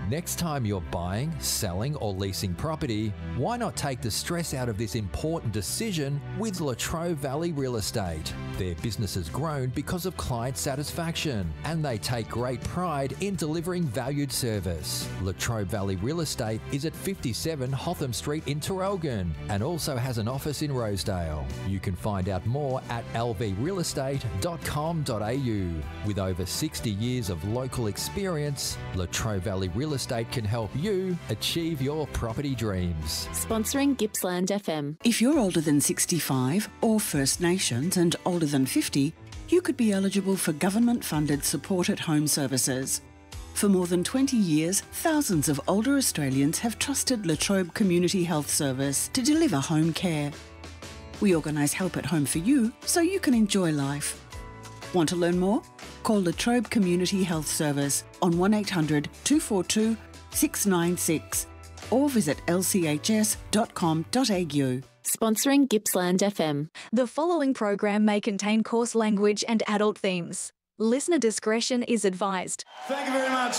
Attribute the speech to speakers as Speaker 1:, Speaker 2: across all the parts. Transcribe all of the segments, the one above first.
Speaker 1: Next time you're buying, selling or leasing property, why not take the stress out of this important decision with Latrobe Valley Real Estate? Their business has grown because of client satisfaction, and they take great pride in delivering valued service. Latrobe Valley Real Estate is at 57 Hotham Street in Traralgon and also has an office in Rosedale. You can find out more at lvrealestate.com.au. With over 60 years of local experience, Latrobe Valley Real Estate can help you achieve your property dreams.
Speaker 2: Sponsoring Gippsland FM.
Speaker 3: If you're older than 65 or First Nations and older than 50, you could be eligible for government-funded support at home services. For more than 20 years, thousands of older Australians have trusted Latrobe Community Health Service to deliver home care. We organise help at home for you so you can enjoy life. Want to learn more? Call Latrobe Community Health Service on 1800 242 696 or visit lchs.com.au.
Speaker 2: Sponsoring Gippsland FM.
Speaker 4: The following program may contain coarse language and adult themes. Listener discretion is advised.
Speaker 5: Thank you very much.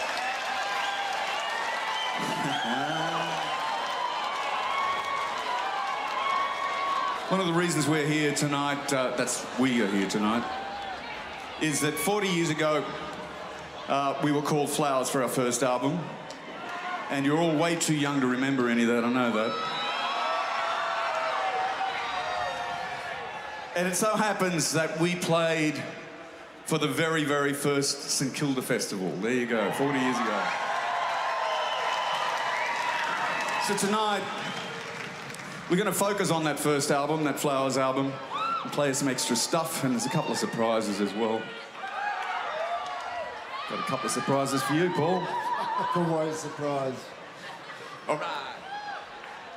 Speaker 5: One of the reasons we're here tonight, we are here tonight, is that 40 years ago, we were called Flowers for our first album. And you're all way too young to remember any of that, I know that. And it so happens that we played for the very, very first St Kilda Festival. There you go, 40 years ago. So tonight, we're going to focus on that first album, that Flowers album, and play some extra stuff, and there's a couple of surprises as well. Got a couple of surprises for you, Paul.
Speaker 6: Always a surprise.
Speaker 5: All right.